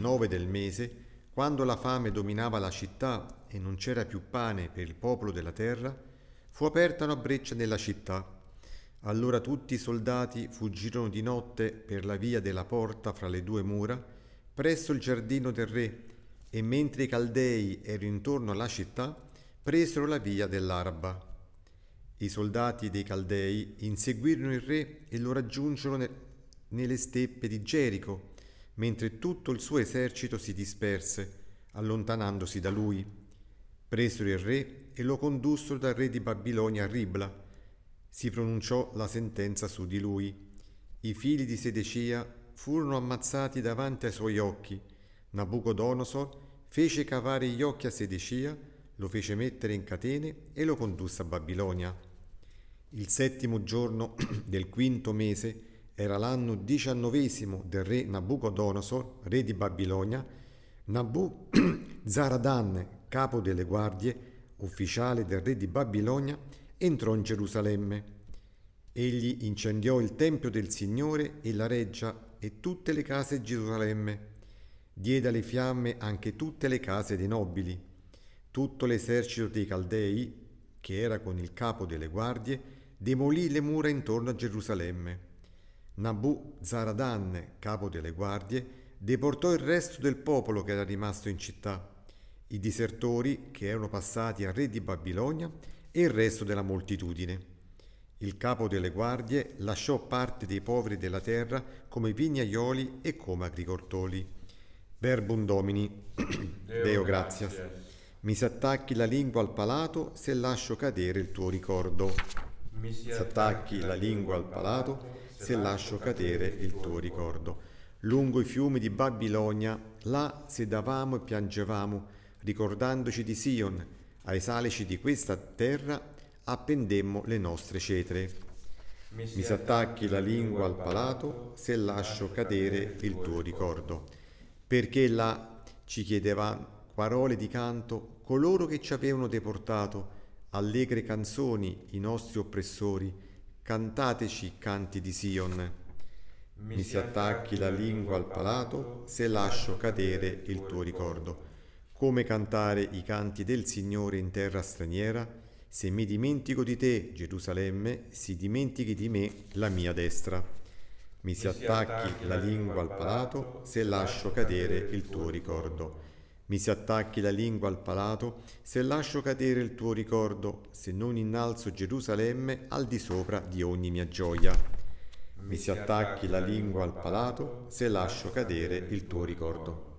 9 del mese, quando la fame dominava la città e non c'era più pane per il popolo della terra, fu aperta una breccia nella città. Allora tutti i soldati fuggirono di notte per la via della porta fra le due mura, presso il giardino del re, e mentre i Caldei erano intorno alla città, presero la via dell'Araba. I soldati dei Caldei inseguirono il re e lo raggiunsero nelle steppe di Gerico, mentre tutto il suo esercito si disperse, allontanandosi da lui. Presero il re e lo condussero dal re di Babilonia a Ribla. Si pronunciò la sentenza su di lui. I figli di Sedecia furono ammazzati davanti ai suoi occhi. Nabucodonosor fece cavare gli occhi a Sedecia, lo fece mettere in catene e lo condusse a Babilonia. Il 7° giorno del 5° mese era l'anno 19° del re Nabucodonosor, re di Babilonia. Zaradan, capo delle guardie, ufficiale del re di Babilonia, entrò in Gerusalemme. Egli incendiò il tempio del Signore e la reggia e tutte le case di Gerusalemme. Diede alle fiamme anche tutte le case dei nobili. Tutto l'esercito dei Caldei, che era con il capo delle guardie, demolì le mura intorno a Gerusalemme. Zaradan, capo delle guardie, deportò il resto del popolo che era rimasto in città, i disertori che erano passati al re di Babilonia e il resto della moltitudine. Il capo delle guardie lasciò parte dei poveri della terra come vignaioli e come agricoltori. Verbum Domini, Deo gratias. Mi s'attacchi la lingua al palato se lascio cadere il tuo ricordo. Mi s'attacchi la lingua al palato se lascio cadere il tuo ricordo. Lungo i fiumi di Babilonia, là sedavamo e piangevamo, ricordandoci di Sion, ai salici di questa terra appendemmo le nostre cetre. Mi s'attacchi la lingua al palato se lascio cadere il tuo ricordo. Perché là ci chiedevano parole di canto coloro che ci avevano deportato, allegre canzoni i nostri oppressori, cantateci canti di Sion. Mi si attacchi la lingua al palato se lascio cadere il tuo ricordo. Come cantare i canti del Signore in terra straniera? Se mi dimentico di te, Gerusalemme, si dimentichi di me la mia destra. Mi si attacchi la lingua al palato se lascio cadere il tuo ricordo. Mi si attacchi la lingua al palato se lascio cadere il tuo ricordo, se non innalzo Gerusalemme al di sopra di ogni mia gioia. Mi si attacchi la lingua al palato se lascio cadere il tuo ricordo.